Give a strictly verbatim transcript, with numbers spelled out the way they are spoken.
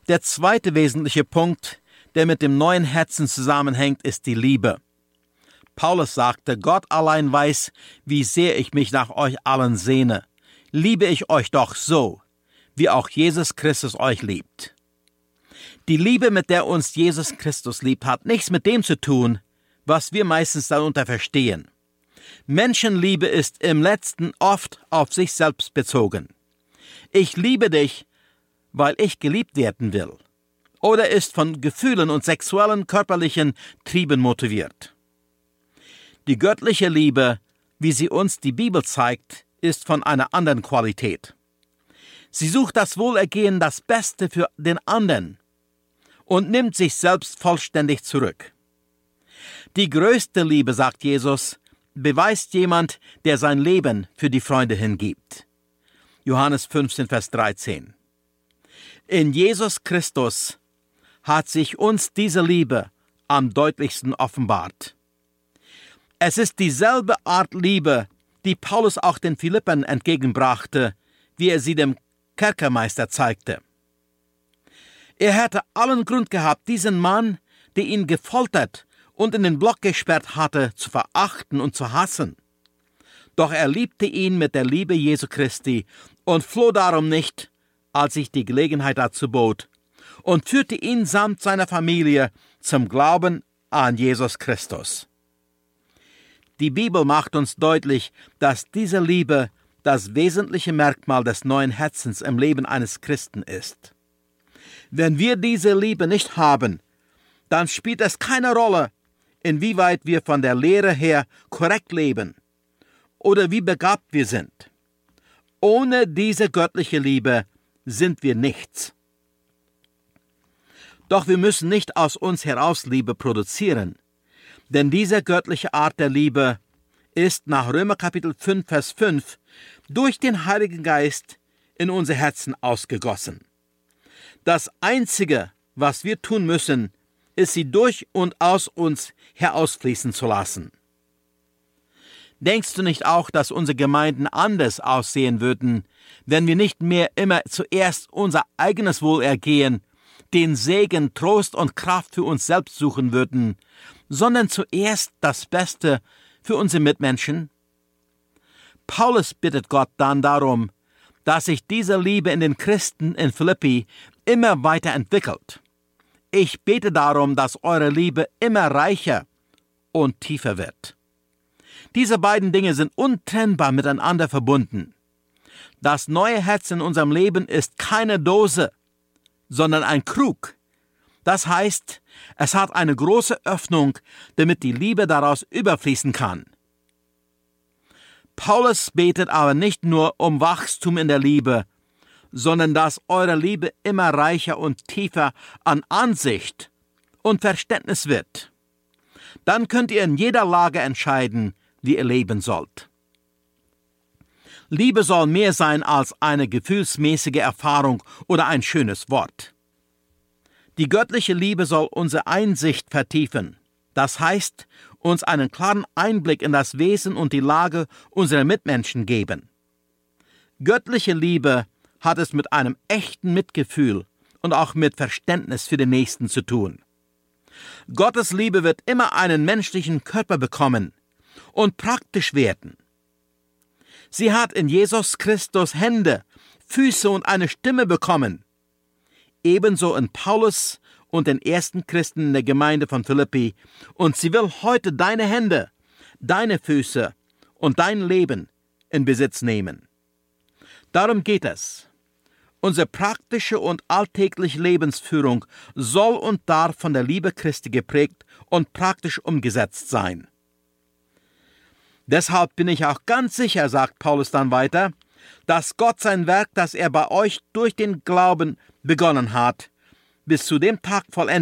Der zweite wesentliche Punkt, der mit dem neuen Herzen zusammenhängt, ist die Liebe. Paulus sagte, Gott allein weiß, wie sehr ich mich nach euch allen sehne. Liebe ich euch doch so, wie auch Jesus Christus euch liebt. Die Liebe, mit der uns Jesus Christus liebt, hat nichts mit dem zu tun, was wir meistens darunter verstehen. Menschenliebe ist im Letzten oft auf sich selbst bezogen. Ich liebe dich, weil ich geliebt werden will. Oder ist von Gefühlen und sexuellen, körperlichen Trieben motiviert. Die göttliche Liebe, wie sie uns die Bibel zeigt, ist von einer anderen Qualität. Sie sucht das Wohlergehen, das Beste für den anderen und nimmt sich selbst vollständig zurück. Die größte Liebe, sagt Jesus, beweist jemand, der sein Leben für die Freunde hingibt. Johannes fünfzehn, Vers dreizehn. In Jesus Christus hat sich uns diese Liebe am deutlichsten offenbart. Es ist dieselbe Art Liebe, die Paulus auch den Philippern entgegenbrachte, wie er sie dem Kerkermeister zeigte. Er hätte allen Grund gehabt, diesen Mann, der ihn gefoltert und in den Block gesperrt hatte, zu verachten und zu hassen. Doch er liebte ihn mit der Liebe Jesu Christi und floh darum nicht, als sich die Gelegenheit dazu bot, und führte ihn samt seiner Familie zum Glauben an Jesus Christus. Die Bibel macht uns deutlich, dass diese Liebe das wesentliche Merkmal des neuen Herzens im Leben eines Christen ist. Wenn wir diese Liebe nicht haben, dann spielt es keine Rolle, inwieweit wir von der Lehre her korrekt leben oder wie begabt wir sind. Ohne diese göttliche Liebe sind wir nichts. Doch wir müssen nicht aus uns heraus Liebe produzieren, denn diese göttliche Art der Liebe ist nach Römer Kapitel fünf, Vers fünf durch den Heiligen Geist in unser Herzen ausgegossen. Das Einzige, was wir tun müssen, ist, sie durch und aus uns herausfließen zu lassen. Denkst du nicht auch, dass unsere Gemeinden anders aussehen würden, wenn wir nicht mehr immer zuerst unser eigenes Wohlergehen, den Segen, Trost und Kraft für uns selbst suchen würden, sondern zuerst das Beste für unsere Mitmenschen? Paulus bittet Gott dann darum, dass sich diese Liebe in den Christen in Philippi immer weiter entwickelt. Ich bete darum, dass eure Liebe immer reicher und tiefer wird. Diese beiden Dinge sind untrennbar miteinander verbunden. Das neue Herz in unserem Leben ist keine Dose, sondern ein Krug. Das heißt, es hat eine große Öffnung, damit die Liebe daraus überfließen kann. Paulus betet aber nicht nur um Wachstum in der Liebe, sondern dass eure Liebe immer reicher und tiefer an Ansicht und Verständnis wird. Dann könnt ihr in jeder Lage entscheiden, wie ihr leben sollt. Liebe soll mehr sein als eine gefühlsmäßige Erfahrung oder ein schönes Wort. Die göttliche Liebe soll unsere Einsicht vertiefen. Das heißt, uns einen klaren Einblick in das Wesen und die Lage unserer Mitmenschen geben. Göttliche Liebe hat es mit einem echten Mitgefühl und auch mit Verständnis für den Nächsten zu tun. Gottes Liebe wird immer einen menschlichen Körper bekommen und praktisch werden. Sie hat in Jesus Christus Hände, Füße und eine Stimme bekommen. Ebenso in Paulus und den ersten Christen in der Gemeinde von Philippi. Und sie will heute deine Hände, deine Füße und dein Leben in Besitz nehmen. Darum geht es. Unsere praktische und alltägliche Lebensführung soll und darf von der Liebe Christi geprägt und praktisch umgesetzt sein. Deshalb bin ich auch ganz sicher, sagt Paulus dann weiter, dass Gott sein Werk, das er bei euch durch den Glauben begonnen hat, bis zu dem Tag vollendet